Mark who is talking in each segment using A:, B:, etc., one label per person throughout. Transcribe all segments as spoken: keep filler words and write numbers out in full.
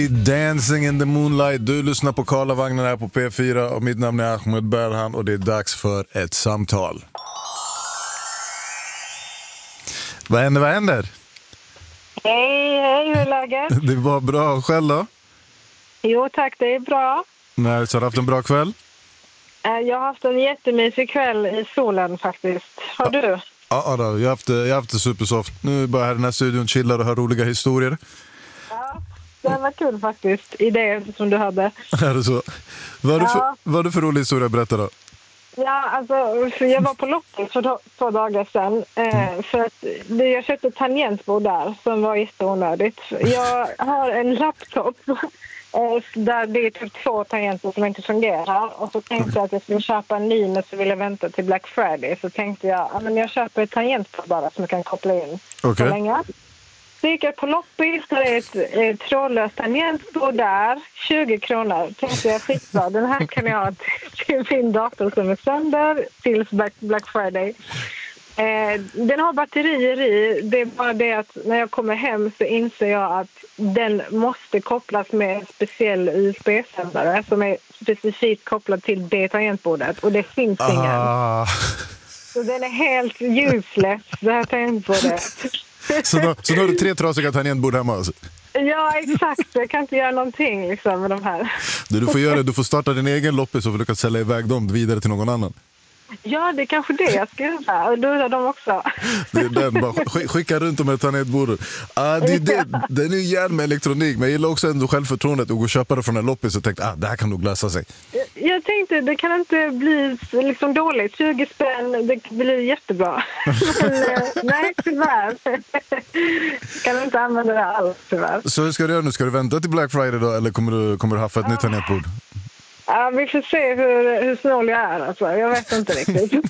A: Dancing in the moonlight. Du lyssnar på Karlavagnen här på P fyra och mitt namn är Ahmed Berhan och det är dags för ett samtal. Vad händer, vad händer?
B: Hej, hej, hur är läget?
A: Det var bra, själv då?
B: Jo tack, det är bra.
A: Nej, så har du haft en bra kväll?
B: Jag har haft en jättemysig kväll i solen faktiskt. Har du?
A: Ja, ja då, jag har haft, jag har haft det supersoft. Nu är jag bara här i den här studion, chillar och hör roliga historier.
B: Ja, det var kul faktiskt, idéer som du hade.
A: Är det så? Vad har du för,
B: Ja.
A: vad har du för rolig historia att berätta då?
B: Ja, alltså, för jag var på loppis för två dagar sedan. Eh, för att det- jag köpte ett tangentbord där som var jätteonödigt. Jag har en laptop eh, där det är typ två tangenter som inte fungerar. Och så tänkte jag att jag skulle köpa en ny, men så ville jag vänta till Black Friday. Så tänkte jag, ja, men jag köper ett tangentbord bara som jag kan koppla in
A: Okej.
B: så länge. Så gick jag på loppis, där är ett eh, trådlöst tangentbord där, tjugo kronor. Tänkte jag, skitbra, den här kan jag ha till min dator som är sönder tills Black, Black Friday. Eh, den har batterier i, det är bara det att när jag kommer hem så inser jag att den måste kopplas med en speciell U S B-sändare som är specifikt kopplad till det tangentbordet och det finns ingen.
A: Ah.
B: Så den är helt useless, det här tangentbordet.
A: Så, då, så då har du tre trasiga tangentbord hemma alltså.
B: Ja, exakt. Jag kan inte göra någonting liksom, med de här.
A: Det du får göra, du får starta din egen loppis och försöka sälja iväg dem vidare till någon annan.
B: Ja, det är kanske det jag ska göra. Och lura dem också.
A: Det är den, bara sk- skicka runt dem med tangentbordet. Ah, det är det, det är ju gärna med elektronik, men jag gillar också ändå självförtroendet att gå och köpa det från en loppis och tänkte, ah, det här kan nog lösa sig.
B: Jag, jag tänkte, det kan inte bli liksom dåligt. tjugo spänn, det blir jättebra. Men eh, nej, tyvärr. Kan inte använda det alls, tyvärr.
A: Så hur ska du göra nu? Ska du vänta till Black Friday då, eller kommer du, kommer du haffa ett nytt tangentbord?
B: Ja, vi får se hur, hur snål jag är. Alltså. Jag vet inte riktigt.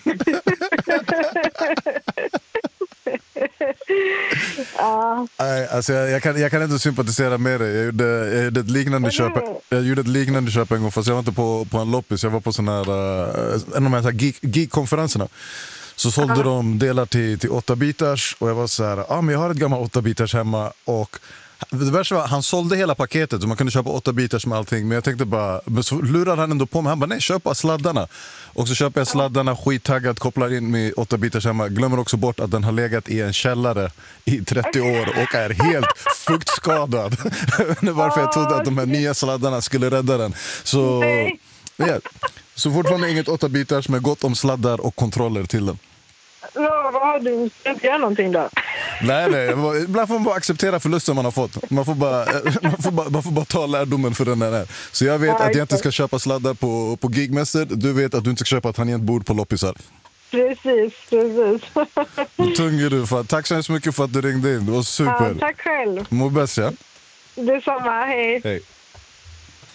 B: Ja.
A: Nej, alltså jag, jag, kan, jag kan inte sympatisera med dig. Jag gjorde, jag gjorde, ett, liknande köp, jag gjorde ett liknande köp en gång, fast jag var inte på, på en loppis. Jag var på sån här, uh, en av de här geek, geek-konferenserna. Så sålde
B: Aha.
A: de delar till, till åtta bitars och jag var så här, ja ah, men jag har ett gammalt åtta bitars hemma och det värsta var, han sålde hela paketet så man kunde köpa åtta bitars med allting, men jag tänkte bara, men så lurade han ändå på mig, han bara nej, köp bara sladdarna. Och så köper jag sladdarna, skittaggad, kopplar in med åtta bitars hemma, glömmer också bort att den har legat i en källare i trettio år och är helt fuktskadad. Varför jag trodde att de här nya sladdarna skulle rädda den. Så, ja. Så fortfarande inget åtta bitars med gott om sladdar och kontroller till den.
B: Ja, vad har du? Ska inte göra någonting då?
A: Nej, nej. Ibland får man bara acceptera förlusten man har fått. Man får bara, man får bara, man får bara ta lärdomen för den där är. Så jag vet
B: Ja,
A: att jag inte
B: exakt.
A: ska köpa sladdar på, på gigmässor. Du vet att du inte ska köpa tangentbord på loppisar.
B: Precis, precis.
A: Tung är du. Fan. Tack så hemskt mycket för att du ringde in. Det var super.
B: Ja, tack själv.
A: Må bäst, ja?
B: Detsamma, hej.
A: Hej.